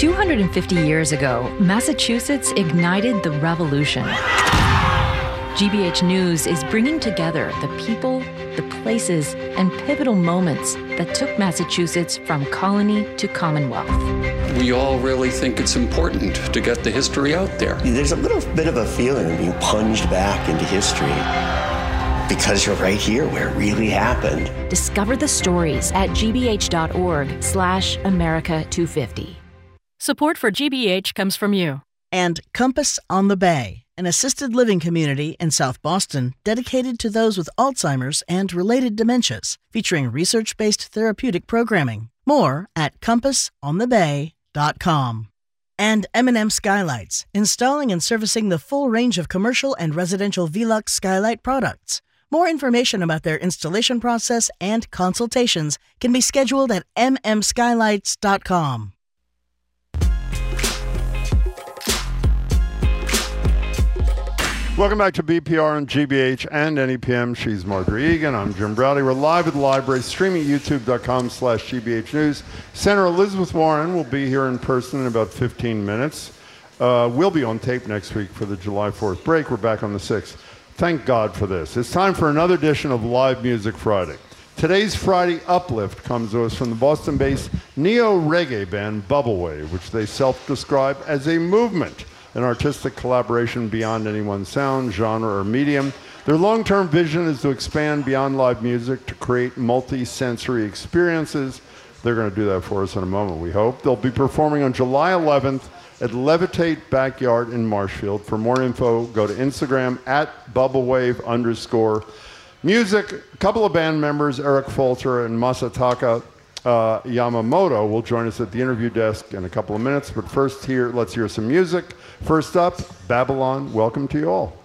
250 years ago, Massachusetts ignited the revolution. GBH News is bringing together the people, the places, and pivotal moments that took Massachusetts from colony to Commonwealth. We all really think it's important to get the history out there. There's a little bit of a feeling of being plunged back into history because you're right here where it really happened. Discover the stories at gbh.org/America250. Support for GBH comes from you. And Compass on the Bay, an assisted living community in South Boston dedicated to those with Alzheimer's and related dementias, featuring research-based therapeutic programming. More at compassonthebay.com. And M&M Skylights, installing and servicing the full range of commercial and residential Velux skylight products. More information about their installation process and consultations can be scheduled at mmskylights.com. Welcome back to BPR and GBH and NEPM. She's Marjorie Egan. I'm Jim Browdy. We're live at the library, streaming at youtube.com/GBH News. Senator Elizabeth Warren will be here in person in about 15 minutes. We'll be on tape next week for the July 4th break. We're back on the 6th. Thank God for this. It's time for another edition of Live Music Friday. Today's Friday uplift comes to us from the Boston-based neo-reggae band Bubblewave, which they self-describe as a movement, an artistic collaboration beyond any one sound, genre, or medium. Their long-term vision is to expand beyond live music to create multi-sensory experiences. They're going to do that for us in a moment, we hope. They'll be performing on July 11th at Levitate Backyard in Marshfield. For more info, go to Instagram at @Bubblewave_music. A couple of band members, Eric Falter and Masataka Yamamoto, will join us at the interview desk in a couple of minutes. But first, let's hear some music. First up, Babylon. Welcome to you all.